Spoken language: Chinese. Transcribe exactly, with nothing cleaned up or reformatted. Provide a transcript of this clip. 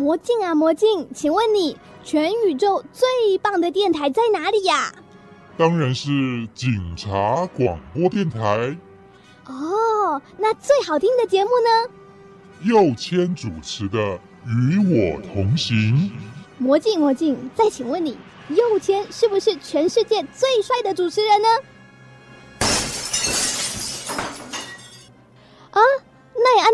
魔镜啊魔镜，请问你全宇宙最棒的电台在哪里呀？ 当然是警察广播电台。 哦，那最好听的节目呢？ 佑谦主持的《与我同行》。 魔镜魔镜，再请问你，佑谦是不是全世界最帅的主持人呢？啊，那也按